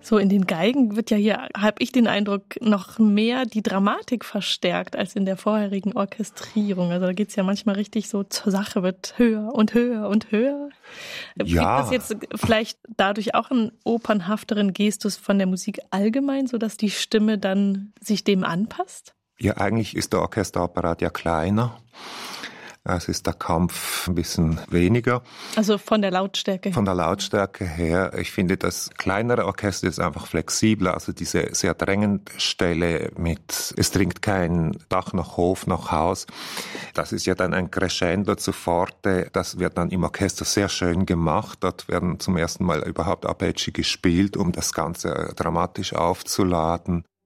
So in den Geigen wird ja hier, habe ich den Eindruck, noch mehr die Dramatik verstärkt als in der vorherigen Orchestrierung. Also da geht's ja manchmal richtig so zur Sache, wird höher und höher und höher. Ja. Kriegt das jetzt vielleicht dadurch auch einen opernhafteren Gestus von der Musik allgemein, sodass die Stimme dann sich dem anpasst? Ja, eigentlich ist der Orchesterapparat ja kleiner. Es ist der Kampf ein bisschen weniger. Also von der Lautstärke her? Von der Lautstärke her. Ich finde, das kleinere Orchester ist einfach flexibler. Also diese sehr drängende Stelle mit, es dringt kein Dach noch Hof noch Haus. Das ist ja dann ein Crescendo zu forte. Das wird dann im Orchester sehr schön gemacht. Dort werden zum ersten Mal überhaupt Arpeggi gespielt, um das Ganze dramatisch aufzuladen.